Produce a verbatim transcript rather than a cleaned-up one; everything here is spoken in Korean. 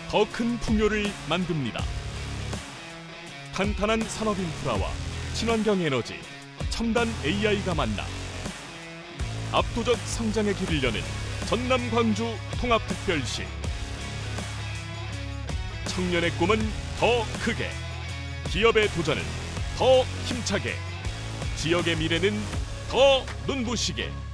더 큰 풍요를 만듭니다. 탄탄한 산업 인프라와 친환경 에너지, 첨단 에이아이가 만나 압도적 성장의 길을 여는 전남 광주 통합특별시. 청년의 꿈은 더 크게, 기업의 도전은 더 힘차게, 지역의 미래는 더 눈부시게.